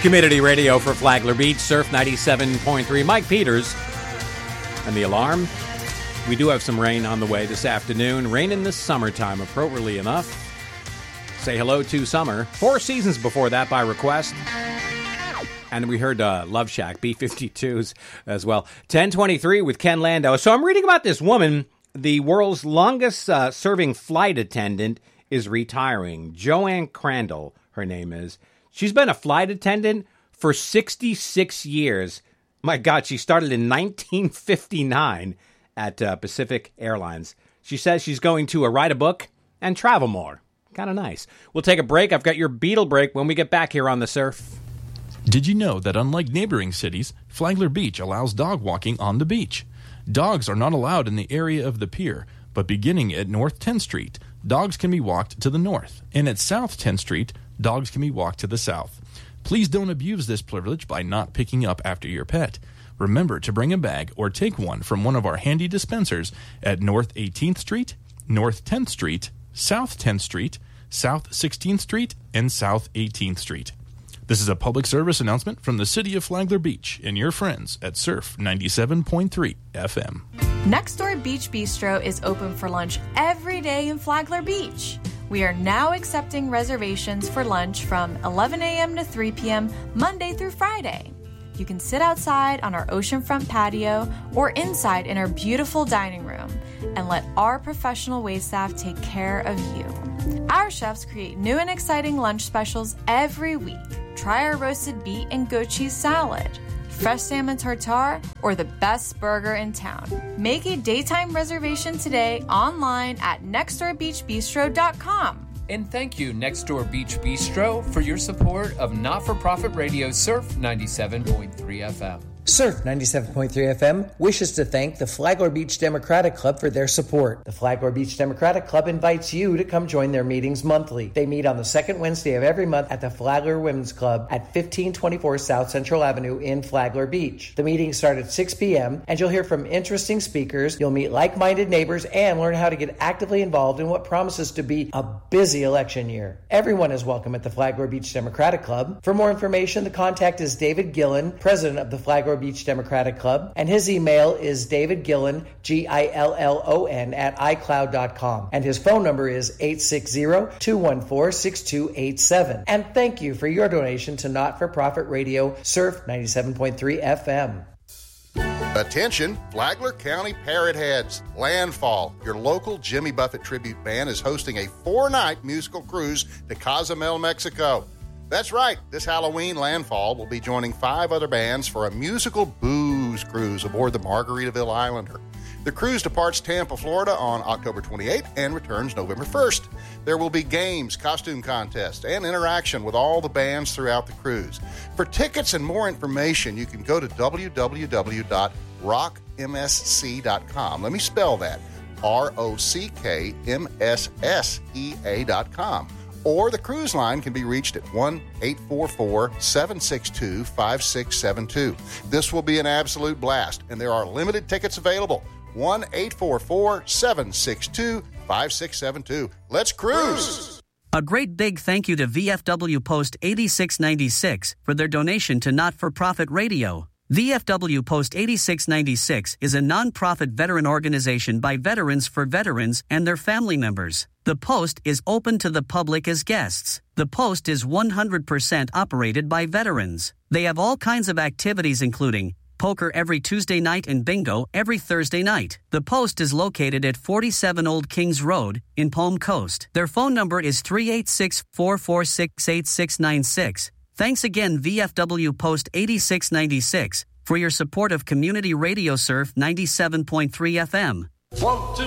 Community radio for Flagler Beach, Surf 97.3. Mike Peters. And the alarm. We do have some rain on the way this afternoon. Rain in the summertime, appropriately enough. Say hello to summer. 4 seasons before that by request. And we heard Love Shack, B-52s as well. 1023 with Ken Landau. So I'm reading about this woman. The world's longest serving flight attendant is retiring. Joanne Crandall, her name is. She's been a flight attendant for 66 years. My God, she started in 1959 at Pacific Airlines. She says she's going to write a book and travel more. Kind of nice. We'll take a break. I've got your Beatle break when we get back here on the Surf. Did you know that unlike neighboring cities, Flagler Beach allows dog walking on the beach? Dogs are not allowed in the area of the pier, but beginning at North 10th Street, dogs can be walked to the north, and at South 10th Street, dogs can be walked to the south. Please don't abuse this privilege by not picking up after your pet. Remember to bring a bag or take one from one of our handy dispensers at North 18th Street, North 10th Street, South 10th Street, South 16th Street, and South 18th Street. This is a public service announcement from the City of Flagler Beach and your friends at Surf 97.3 FM. Next Door Beach Bistro is open for lunch every day in Flagler Beach. We are now accepting reservations for lunch from 11 a.m. to 3 p.m. Monday through Friday. You can sit outside on our oceanfront patio or inside in our beautiful dining room and let our professional waitstaff take care of you. Our chefs create new and exciting lunch specials every week. Try our roasted beet and goat cheese salad, fresh salmon tartare, or the best burger in town. Make a daytime reservation today online at nextdoorbeachbistro.com. And thank you, Next Door Beach Bistro, for your support of not-for-profit radio Surf 97.3 FM. Surf 97.3 FM wishes to thank the Flagler Beach Democratic Club for their support. The Flagler Beach Democratic Club invites you to come join their meetings monthly. They meet on the second Wednesday of every month at the Flagler Women's Club at 1524 South Central Avenue in Flagler Beach. The meetings start at 6 p.m. and you'll hear from interesting speakers. You'll meet like-minded neighbors and learn how to get actively involved in what promises to be a busy election year. Everyone is welcome at the Flagler Beach Democratic Club. For more information, the contact is David Gillen, president of the Flagler Beach Democratic Club, and his email is davidgillen, Gillon, at iCloud.com, and his phone number is 860-214-6287. And thank you for your donation to not-for-profit radio Surf 97.3 FM. Attention, Flagler County Parrot Heads. Landfall, your local Jimmy Buffett tribute band, is hosting a 4-night musical cruise to Cozumel, Mexico. That's right, this Halloween, Landfall will be joining 5 other bands for a musical booze cruise aboard the Margaritaville Islander. The cruise departs Tampa, Florida on October 28th and returns November 1st. There will be games, costume contests, and interaction with all the bands throughout the cruise. For tickets and more information, you can go to www.rockmsc.com. Let me spell that, ROCKMSSEA.com. Or the cruise line can be reached at 1-844-762-5672. This will be an absolute blast, and there are limited tickets available. 1-844-762-5672. Let's cruise! A great big thank you to VFW Post 8696 for their donation to Not-for-Profit Radio. VFW Post 8696 is a non-profit veteran organization by veterans for veterans and their family members. The Post is open to the public as guests. The Post is 100% operated by veterans. They have all kinds of activities including poker every Tuesday night and bingo every Thursday night. The Post is located at 47 Old Kings Road in Palm Coast. Their phone number is 386-446-8696. Thanks again, VFW Post 8696, for your support of Community Radio Surf 97.3 FM. 1, 2.